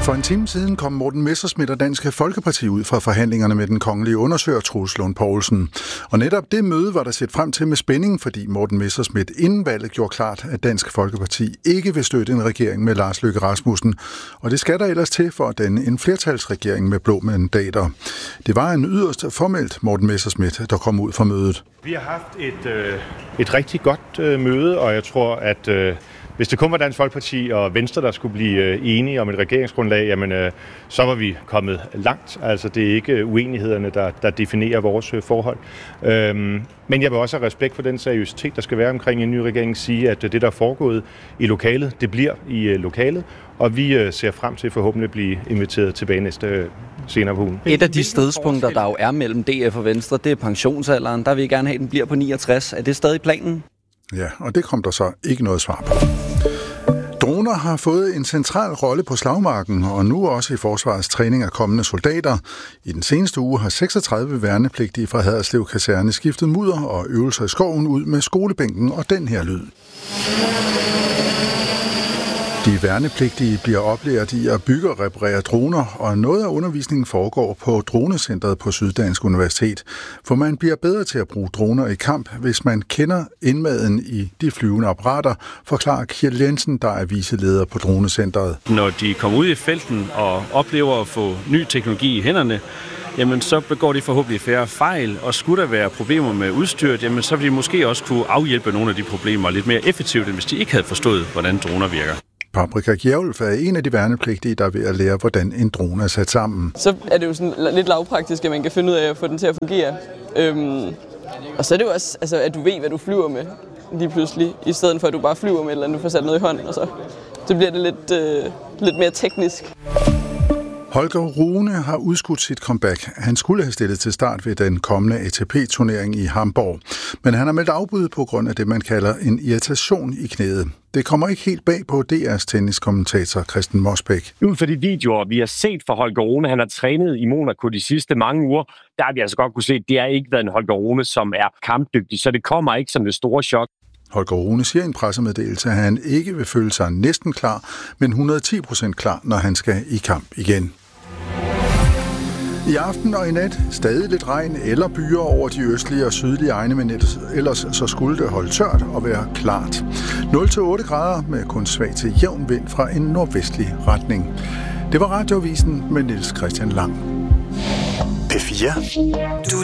For en time siden kom Morten Messerschmidt og Dansk Folkeparti ud fra forhandlingerne med den kongelige undersøger Troels Lund Poulsen. Og netop det møde var der set frem til med spænding, fordi Morten Messerschmidt inden valget gjorde klart, at Dansk Folkeparti ikke vil støtte en regering med Lars Løkke Rasmussen. Og det skal der ellers til for at danne en flertalsregering med blå mandater. Det var en yderst formelt Morten Messerschmidt, der kom ud fra mødet. Vi har haft et rigtig godt møde, og jeg tror, at hvis det kun var Dansk Folkeparti og Venstre, der skulle blive enige om et regeringsgrundlag, jamen, så var vi kommet langt. Altså, det er ikke uenighederne, der definerer vores forhold. Men jeg vil også have respekt for den seriøsitet, der skal være omkring en ny regering, sige, at det, der er foregået i lokalet, det bliver i lokalet, og vi ser frem til forhåbentlig at blive inviteret tilbage senere på ugen. Et af de stedspunkter, der jo er mellem DF og Venstre, det er pensionsalderen. Der vil vi gerne have, at den bliver på 69. Er det stadig planen? Ja, og det kom der så ikke noget svar på. Droner har fået en central rolle på slagmarken, og nu også i forsvarets træning af kommende soldater. I den seneste uge har 36 værnepligtige fra Haderslev Kaserne skiftet mudder og øvelser i skoven ud med skolebænken og den her lyd. De værnepligtige bliver oplært i at bygge og reparere droner, og noget af undervisningen foregår på Dronecentret på Syddansk Universitet. For man bliver bedre til at bruge droner i kamp, hvis man kender indmaden i de flyvende apparater, forklarer Kjeld Jensen, der er viceleder på Dronecentret. Når de kommer ud i felten og oplever at få ny teknologi i hænderne, jamen så begår de forhåbentlig færre fejl, og skulle der være problemer med udstyret, jamen så vil de måske også kunne afhjælpe nogle af de problemer lidt mere effektivt, end hvis de ikke havde forstået, hvordan droner virker. Paprika Gjærulf er en af de værnepligtige, der er ved at lære, hvordan en drone er sat sammen. Så er det jo sådan lidt lavpraktisk, at man kan finde ud af at få den til at fungere. Og så er det jo også, altså, at du ved, hvad du flyver med lige pludselig, i stedet for at du bare flyver med, eller du får sat noget i hånden, og så bliver det lidt mere teknisk. Holger Rune har udskudt sit comeback. Han skulle have stillet til start ved den kommende ATP-turnering i Hamburg. Men han har meldt afbud på grund af det, man kalder en irritation i knæet. Det kommer ikke helt bag på DR's tenniskommentator Christian Mosbæk. Ud fra de videoer, vi har set fra Holger Rune, han har trænet i Monaco de sidste mange uger, der har vi altså godt kunne se, at det har ikke været en Holger Rune, som er kampdygtig, så det kommer ikke som det store chok. Holger Rune siger i en pressemeddelelse, at han ikke vil føle sig næsten klar, men 110% klar, når han skal i kamp igen. I aften og i nat stadig lidt regn eller byer over de østlige og sydlige egne, men ellers så skulle det holde tørt og være klart. 0-8 grader med kun svag til jævn vind fra en nordvestlig retning. Det var Radioavisen med Niels Christian Lang. P4. Du